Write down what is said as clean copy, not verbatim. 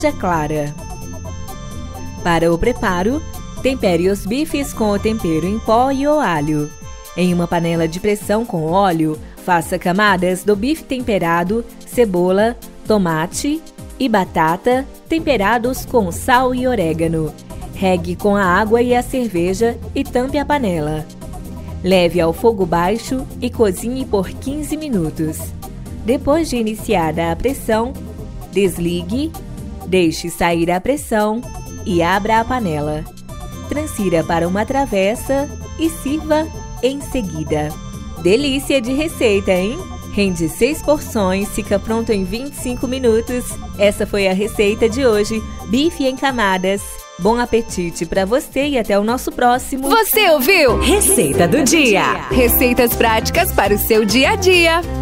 clara. Para o preparo, tempere os bifes com o tempero em pó e o alho. Em uma panela de pressão com óleo, faça camadas do bife temperado, cebola, tomate e batata temperados com sal e orégano. Regue com a água e a cerveja e tampe a panela. Leve ao fogo baixo e cozinhe por 15 minutos. Depois de iniciada a pressão, desligue, deixe sair a pressão e abra a panela. Transfira para uma travessa e sirva em seguida. Delícia de receita, hein? Rende 6 porções, fica pronto em 25 minutos. Essa foi a receita de hoje, bife em camadas. Bom apetite para você e até o nosso próximo. Você ouviu? Receita do Dia. Receitas práticas para o seu dia a dia.